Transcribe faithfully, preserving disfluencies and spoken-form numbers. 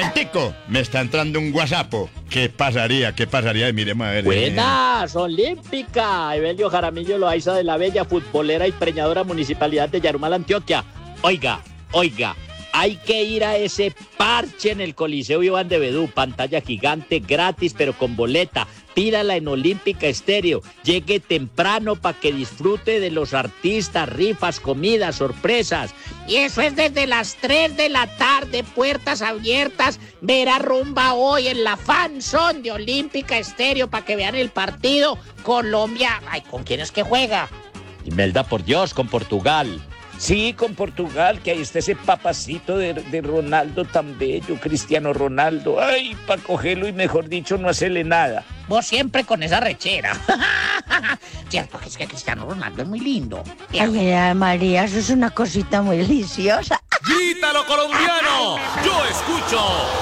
momentico, me está entrando un WhatsApp. ¿Qué pasaría? ¿Qué pasaría? Y miremos a ver. Buenas, Olímpica. Evelio Jaramillo Loaiza de la bella futbolera y preñadora municipalidad de Yarumal, Antioquia. Oiga, oiga, hay que ir a ese parche en el Coliseo Iván de Bedú, pantalla gigante, gratis, pero con boleta. Pídala en Olímpica Estéreo. Llegue temprano para que disfrute de los artistas, rifas, comidas, sorpresas. Y eso es desde las tres de la tarde, puertas abiertas. Verá rumba hoy en la fan zone de Olímpica Estéreo para que vean el partido. Colombia, ay, ¿con quién es que juega? Imelda, por Dios, con Portugal. Sí, con Portugal, que ahí está ese papacito de, de Ronaldo tan bello, Cristiano Ronaldo. Ay, para cogerlo y mejor dicho, no hacerle nada. Vos siempre con esa rechera. Cierto que es que Cristiano Ronaldo es muy lindo. Ay, María, eso es una cosita muy deliciosa. ¡Grítalo, colombiano! ¡Yo escucho!